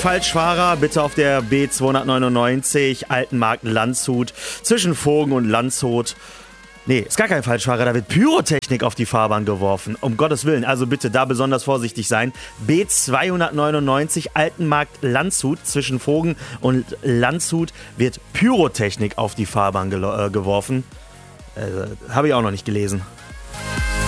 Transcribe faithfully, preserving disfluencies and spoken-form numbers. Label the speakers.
Speaker 1: Falschfahrer, bitte auf der B zweihundertneunundneunzig Altenmarkt-Landshut zwischen Vogen und Landshut. Nee, ist gar kein Falschfahrer, da wird Pyrotechnik auf die Fahrbahn geworfen. Um Gottes Willen, also bitte da besonders vorsichtig sein. B zweihundertneunundneunzig Altenmarkt-Landshut zwischen Vogen und Landshut wird Pyrotechnik auf die Fahrbahn ge- äh, geworfen. Äh, habe ich auch noch nicht gelesen.